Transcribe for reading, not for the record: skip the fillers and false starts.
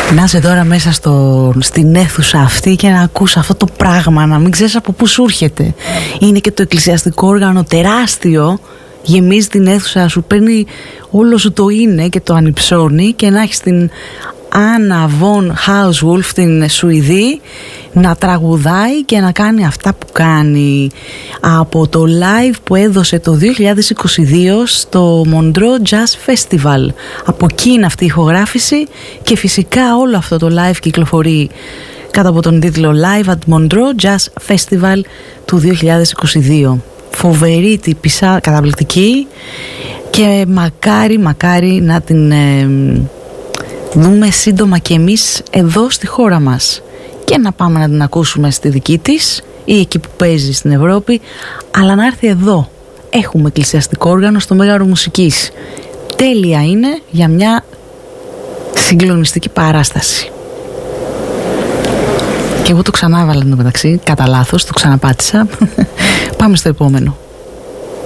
Να είσαι τώρα μέσα στην αίθουσα αυτή και να ακούς αυτό το πράγμα, να μην ξέρεις από πού σου έρχεται. Είναι και το εκκλησιαστικό όργανο τεράστιο, γεμίζει την αίθουσα, σου παίρνει όλο σου το είναι και το ανυψώνει, και να έχεις την Άννα Βον Χάουσβουλφ, την Σουηδή, να τραγουδάει και να κάνει αυτά που κάνει από το live που έδωσε το 2022 στο Montreux Jazz Festival. Από εκεί είναι αυτή η ηχογράφηση, και φυσικά όλο αυτό το live κυκλοφορεί κάτω από τον τίτλο Live at Montreux Jazz Festival του 2022. Φοβερή τύπισσα, καταπληκτική, και μακάρι να την δούμε σύντομα και εμείς εδώ στη χώρα μας, και να πάμε να την ακούσουμε στη δική της ή εκεί που παίζει στην Ευρώπη, αλλά να έρθει εδώ. Έχουμε εκκλησιαστικό όργανο στο Μέγαρο Μουσικής. Τέλεια είναι για μια συγκλονιστική παράσταση. Και εγώ το ξανά έβαλα εντωμεταξύ, κατά λάθος, το ξαναπάτησα. Πάμε στο επόμενο.